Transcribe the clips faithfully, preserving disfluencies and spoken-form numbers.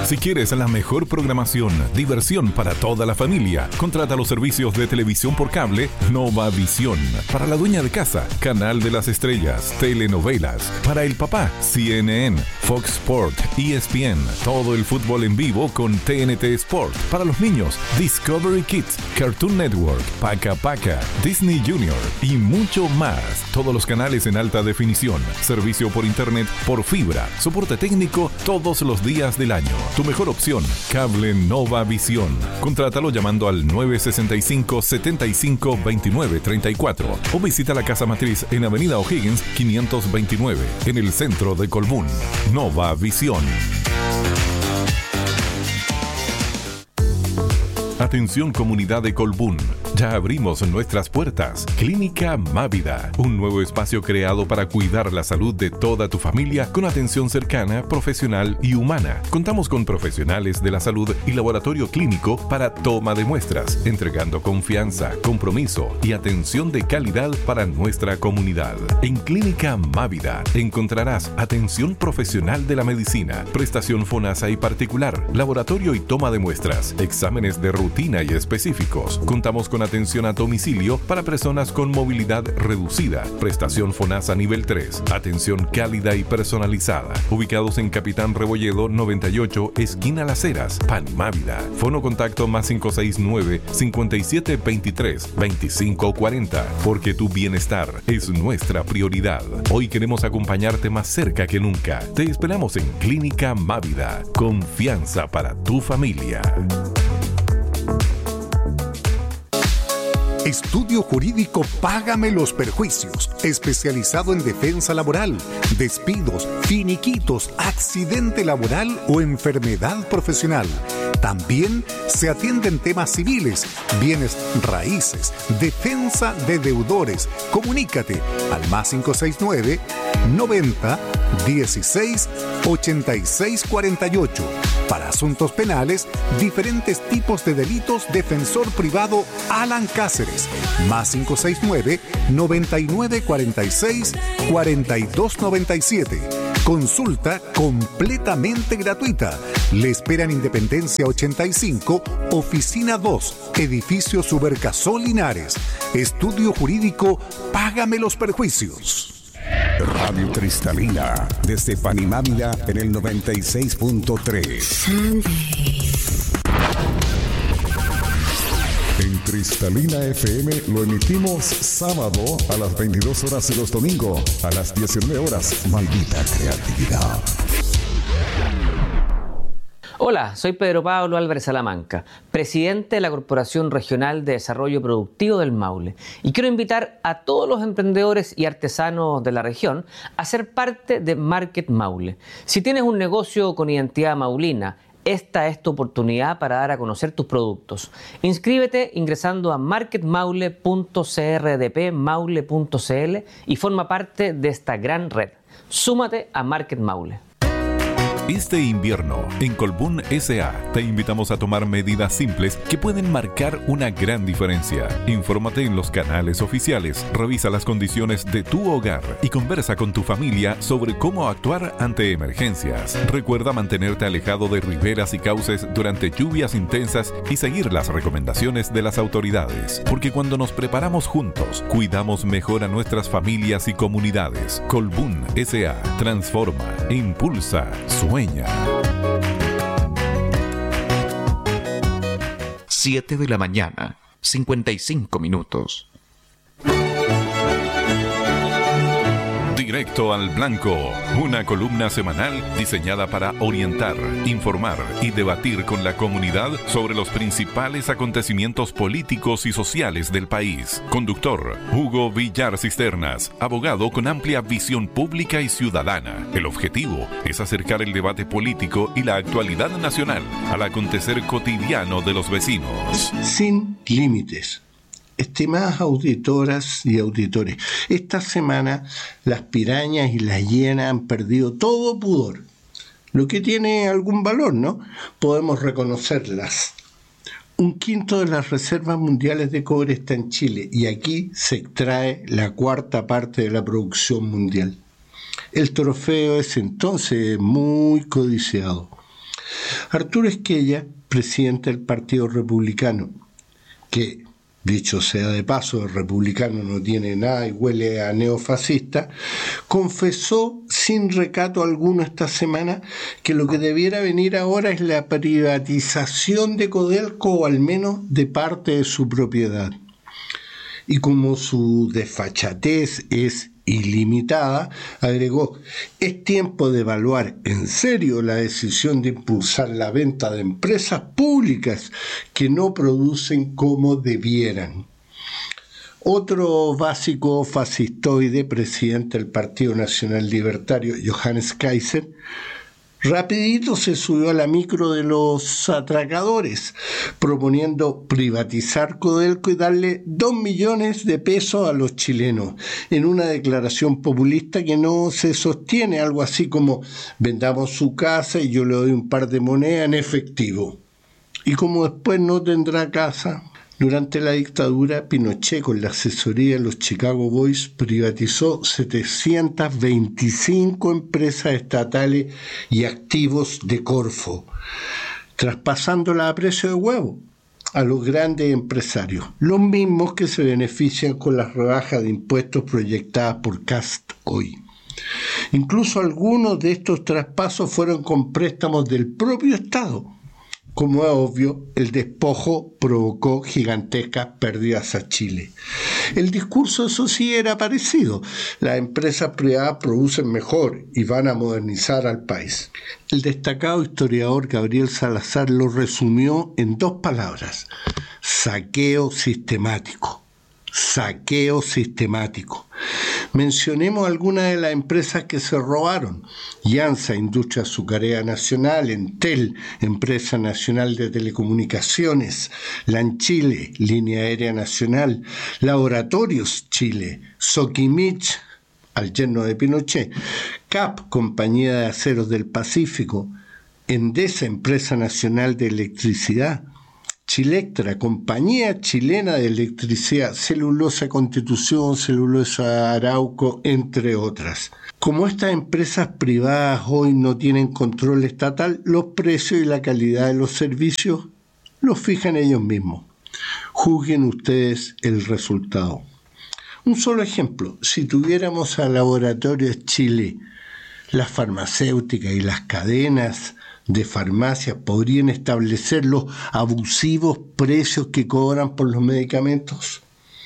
Si quieres la mejor programación, diversión para toda la familia, contrata los servicios de televisión por cable Nova Visión. Para la dueña de casa, Canal de las Estrellas, telenovelas. Para el papá, C N N, Fox Sport, E S P N. Todo el fútbol en vivo con T N T Sport. Para los niños, Discovery Kids, Cartoon Network, Paca Paca, Disney Junior y mucho más. Todos los canales en alta definición. Servicio por internet, por fibra. Soporte técnico todos los días del año. Tu mejor opción, Cable Nova Visión. Contrátalo llamando al nueve sesenta y cinco, setenta y cinco, veintinueve treinta y cuatro o visita la casa matriz en Avenida O'Higgins quinientos veintinueve en el centro de Colbún. Nova Visión. Atención comunidad de Colbún, ya abrimos nuestras puertas. Clínica Mávida, un nuevo espacio creado para cuidar la salud de toda tu familia con atención cercana, profesional y humana. Contamos con profesionales de la salud y laboratorio clínico para toma de muestras, entregando confianza, compromiso y atención de calidad para nuestra comunidad. En Clínica Mávida encontrarás atención profesional de la medicina, prestación FONASA y particular, laboratorio y toma de muestras, exámenes de rutina rutina y específicos. Contamos con atención a domicilio para personas con movilidad reducida, prestación FONASA nivel tres, atención cálida y personalizada. Ubicados en Capitán Rebolledo noventa y ocho, esquina Las Heras, Panmávida. Fono contacto más cinco seis nueve, cinco siete dos tres, dos cinco cuatro cero, porque tu bienestar es nuestra prioridad. Hoy queremos acompañarte más cerca que nunca. Te esperamos en Clínica Mávida. Confianza para tu familia. Estudio Jurídico Págame los Perjuicios, especializado en defensa laboral, despidos, finiquitos, accidente laboral o enfermedad profesional. También se atienden temas civiles, bienes raíces, defensa de deudores. Comunícate al más cinco seis nueve, noventa, dieciséis, ochenta y seis cuarenta y ocho. Para asuntos penales, diferentes tipos de delitos, defensor privado Alan Cáceres, más cinco seis nueve, noventa y nueve cuarenta y seis, cuarenta y dos noventa y siete. Consulta completamente gratuita. Le esperan Independencia ochenta y cinco, Oficina dos, Edificio Subercasol Linares. Estudio Jurídico Págame los Perjuicios. Radio Cristalina, desde Panimávida en el noventa y seis punto tres. En Cristalina F M lo emitimos sábado a las veintidós horas y los domingos a las diecinueve horas. Maldita creatividad. Hola, soy Pedro Pablo Álvarez Salamanca, presidente de la Corporación Regional de Desarrollo Productivo del Maule, y quiero invitar a todos los emprendedores y artesanos de la región a ser parte de Market Maule. Si tienes un negocio con identidad maulina, esta es tu oportunidad para dar a conocer tus productos. Inscríbete ingresando a market maule punto c r d p maule punto c l y forma parte de esta gran red. Súmate a Market Maule. Este invierno, en Colbún S A, te invitamos a tomar medidas simples que pueden marcar una gran diferencia. Infórmate en los canales oficiales, revisa las condiciones de tu hogar y conversa con tu familia sobre cómo actuar ante emergencias. Recuerda mantenerte alejado de riberas y cauces durante lluvias intensas y seguir las recomendaciones de las autoridades, porque cuando nos preparamos juntos, cuidamos mejor a nuestras familias y comunidades. Colbún S A transforma, impulsa, sueña. siete de la mañana, cincuenta y cinco minutos. Directo al Blanco, una columna semanal diseñada para orientar, informar y debatir con la comunidad sobre los principales acontecimientos políticos y sociales del país. Conductor, Hugo Villar Cisternas, abogado con amplia visión pública y ciudadana. El objetivo es acercar el debate político y la actualidad nacional al acontecer cotidiano de los vecinos. Sin límites. Estimadas auditoras y auditores, esta semana las pirañas y las hienas han perdido todo pudor, lo que tiene algún valor, ¿no? Podemos reconocerlas. Un quinto de las reservas mundiales de cobre está en Chile y aquí se extrae la cuarta parte de la producción mundial. El trofeo es entonces muy codiciado. Arturo Esquella, presidente del Partido Republicano, que, dicho sea de paso, el republicano no tiene nada y huele a neofascista, confesó sin recato alguno esta semana que lo que debiera venir ahora es la privatización de Codelco, o al menos de parte de su propiedad. Y como su desfachatez es ilimitada, agregó: es tiempo de evaluar en serio la decisión de impulsar la venta de empresas públicas que no producen como debieran. Otro básico fascistoide, presidente del Partido Nacional Libertario, Johannes Kaiser, rapidito se subió a la micro de los atracadores, proponiendo privatizar Codelco y darle dos millones de pesos a los chilenos, en una declaración populista que no se sostiene, algo así como: vendamos su casa y yo le doy un par de monedas en efectivo. Y como después no tendrá casa. Durante la dictadura, Pinochet, con la asesoría de los Chicago Boys, privatizó setecientas veinticinco empresas estatales y activos de Corfo, traspasándolas a precio de huevo a los grandes empresarios, los mismos que se benefician con las rebajas de impuestos proyectadas por Kast hoy. Incluso algunos de estos traspasos fueron con préstamos del propio Estado. Como es obvio, el despojo provocó gigantescas pérdidas a Chile. El discurso, eso sí, era parecido. Las empresas privadas producen mejor y van a modernizar al país. El destacado historiador Gabriel Salazar lo resumió en dos palabras: saqueo sistemático. Saqueo sistemático. Mencionemos algunas de las empresas que se robaron: Yansa, Industria Azucarera Nacional; Entel, Empresa Nacional de Telecomunicaciones; Lanchile, Línea Aérea Nacional; Laboratorios Chile; Soquimich, al yerno de Pinochet; C A P, Compañía de Aceros del Pacífico; Endesa, Empresa Nacional de Electricidad; Chilectra, Compañía Chilena de Electricidad; Celulosa Constitución, Celulosa Arauco, entre otras. Como estas empresas privadas hoy no tienen control estatal, los precios y la calidad de los servicios los fijan ellos mismos. Juzguen ustedes el resultado. Un solo ejemplo: si tuviéramos a Laboratorios Chile, las farmacéuticas y las cadenas de farmacias podrían establecer los abusivos precios que cobran por los medicamentos.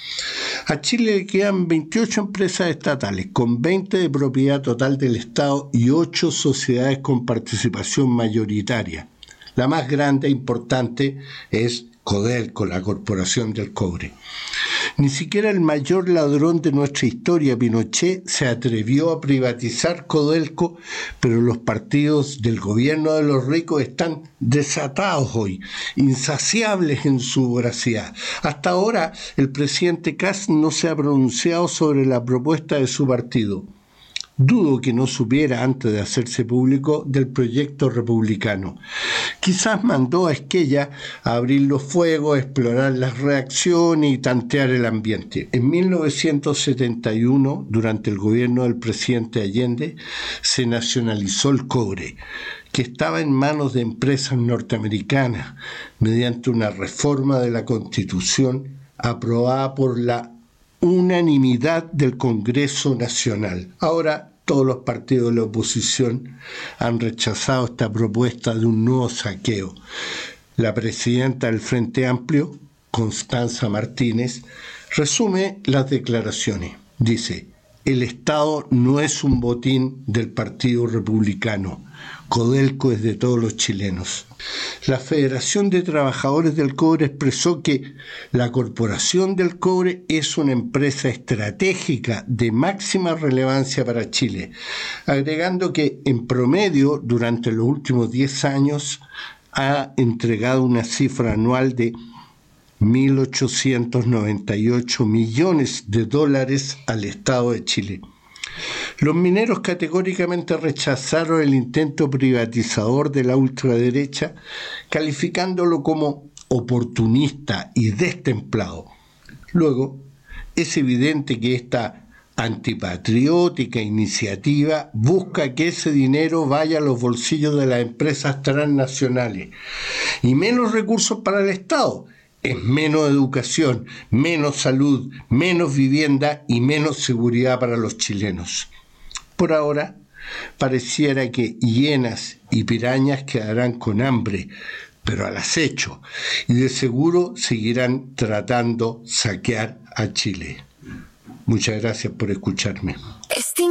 A Chile le quedan veintiocho empresas estatales, con veinte de propiedad total del Estado y ocho sociedades con participación mayoritaria. La más grande e importante es Codelco, la Corporación del Cobre. Ni siquiera el mayor ladrón de nuestra historia, Pinochet, se atrevió a privatizar Codelco, pero los partidos del gobierno de los ricos están desatados hoy, insaciables en su voracidad. Hasta ahora, el presidente Kast no se ha pronunciado sobre la propuesta de su partido. Dudo que no supiera antes de hacerse público del proyecto republicano. Quizás mandó a Esquella a abrir los fuegos, explorar las reacciones y tantear el ambiente. En mil novecientos setenta y uno, durante el gobierno del presidente Allende, se nacionalizó el cobre, que estaba en manos de empresas norteamericanas, mediante una reforma de la Constitución aprobada por la unanimidad del Congreso Nacional. Ahora todos los partidos de la oposición han rechazado esta propuesta de un nuevo saqueo. La presidenta del Frente Amplio, Constanza Martínez, resume las declaraciones. Dice: el Estado no es un botín del Partido Republicano. Codelco es de todos los chilenos. La Federación de Trabajadores del Cobre expresó que la Corporación del Cobre es una empresa estratégica de máxima relevancia para Chile, agregando que en promedio durante los últimos diez años ha entregado una cifra anual de mil ochocientos noventa y ocho millones de dólares al Estado de Chile. Los mineros categóricamente rechazaron el intento privatizador de la ultraderecha, calificándolo como oportunista y destemplado. Luego, es evidente que esta antipatriótica iniciativa busca que ese dinero vaya a los bolsillos de las empresas transnacionales y menos recursos para el Estado. Es menos educación, menos salud, menos vivienda y menos seguridad para los chilenos. Por ahora, pareciera que hienas y pirañas quedarán con hambre, pero al acecho, y de seguro seguirán tratando saquear a Chile. Muchas gracias por escucharme.